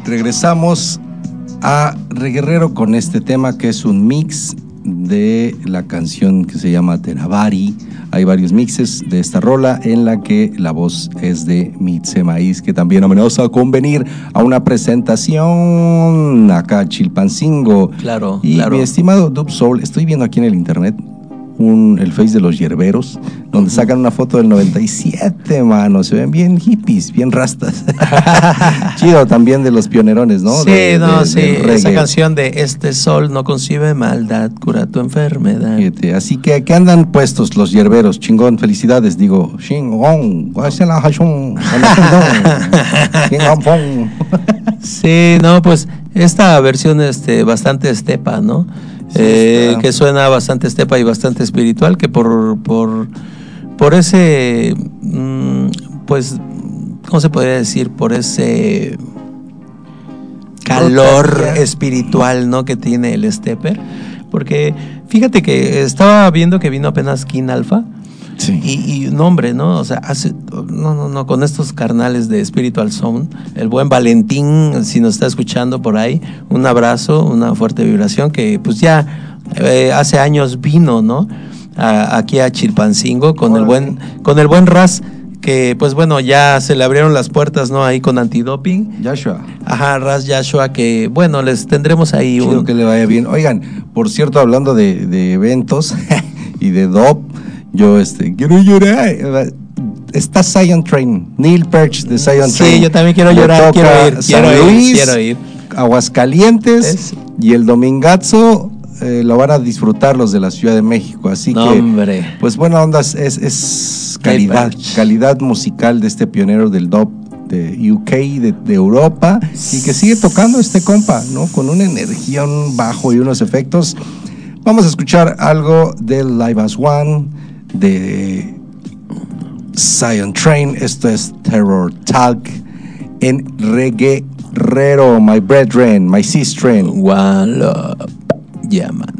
Regresamos a Reguerrero con este tema que es un mix de la canción que se llama Teravari. Hay varios mixes de esta rola en la que la voz es de Mitze Maíz, que también amenaza con venir a una presentación acá a Chilpancingo. Claro, y claro. Mi estimado Dub Soul, estoy viendo aquí en el internet el Face de los Hierberos, donde sacan una foto del 97, mano. Se ven bien hippies, bien rastas. Chido también de los pionerones, ¿no? Sí, sí. Esa canción de Este sol no concibe maldad, cura tu enfermedad. Fíjate, así que aquí andan puestos los hierberos. Chingón, felicidades, digo. Chingón. Sí, no, pues esta versión bastante estepa, ¿no? Sí, que suena bastante estepa y bastante espiritual, que por ese, pues, ¿cómo se podría decir? Por ese calor espiritual, ¿no? Que tiene el stepper. Porque fíjate que estaba viendo que vino apenas King Alpha. Sí. Y un hombre, ¿no? O sea, con estos carnales de Spiritual Sound, el buen Valentín, si nos está escuchando por ahí, un abrazo, una fuerte vibración, que pues ya hace años vino, ¿no? Aquí a Chilpancingo con el buen Raz, que pues bueno, ya se le abrieron las puertas, ¿no? Ahí con antidoping. Joshua. Ajá, Raz Joshua, que bueno, les tendremos ahí Chido que le vaya bien. Oigan, por cierto, hablando de eventos y de dop, yo quiero llorar. Está Zion Train, Neil Peart de Zion Train. Sí, yo también quiero llorar, quiero ir. Aguascalientes y el domingazo lo van a disfrutar los de la Ciudad de México, así que hombre. Pues buena onda, es calidad musical de este pionero del dub de UK, de Europa, y que sigue tocando este compa, ¿no? Con una energía, un bajo y unos efectos. Vamos a escuchar algo del Live as One de Zion Train. Esto es Terror Talk en Reguerrero, my brethren, my sistren. One love. Yeah, man.